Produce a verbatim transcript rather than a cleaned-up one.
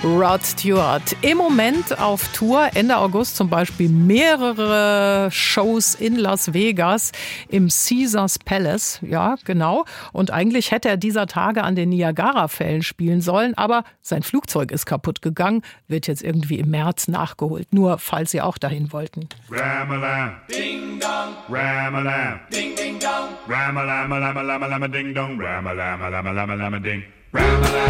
Rod Stewart. Im Moment auf Tour, Ende August zum Beispiel mehrere Shows in Las Vegas im Caesars Palace. Ja, genau. Und eigentlich hätte er dieser Tage an den Niagara-Fällen spielen sollen, aber sein Flugzeug ist kaputt gegangen, wird jetzt irgendwie im März nachgeholt. Nur, falls Sie auch dahin wollten. Ram-a-lam, ding dong, ram-a-lam, ding ding dong, ram-a-lam, lam-a-lam, lam-a-ding dong, ram-a-lam, lam-a-lam, lam-a-ding, ram-a-lam.